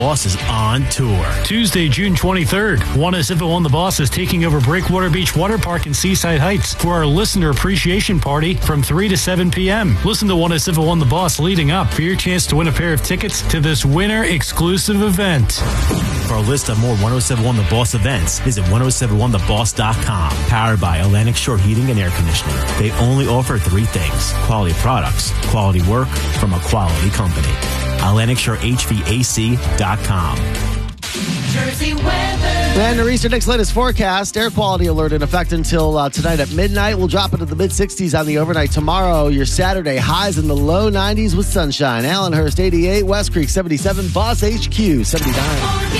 Boss is on tour. Tuesday, June 23rd, 107.1 The Boss is taking over Breakwater Beach Water Park in Seaside Heights for our listener appreciation party from 3 to 7 p.m. Listen to 107.1 The Boss leading up for your chance to win a pair of tickets to this winter-exclusive event. For a list of more 107.1 The Boss events, visit 1071theboss.com. Powered by Atlantic Shore Heating and Air Conditioning. They only offer three things: quality products, quality work from a quality company. AtlanticShoreHVAC.com. Jersey weather. And the Eastern Next latest forecast, air quality alert in effect until tonight at midnight. We'll drop into the mid-60s on the overnight. Tomorrow, your Saturday, highs in the low 90s with sunshine. Allenhurst 88, West Creek 77, Boss HQ 79.